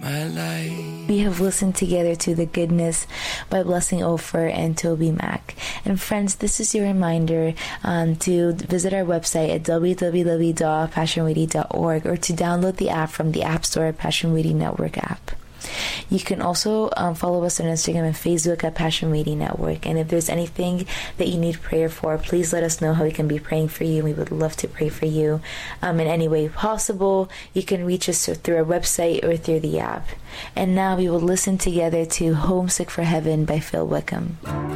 my life. We have listened together to The Goodness by Blessing Ofer and Toby Mac. And friends, this is your reminder to visit our website at www.passionweedy.org or to download the app from the App Store, Passion Weedy Network app. You can also follow us on Instagram and Facebook at Passion Weedy Network. And if there's anything that you need prayer for, please let us know how we can be praying for you. We would love to pray for you in any way possible. You can reach us through our website or through the app. And now we will listen together to Homesick for Heaven by Phil Wickham.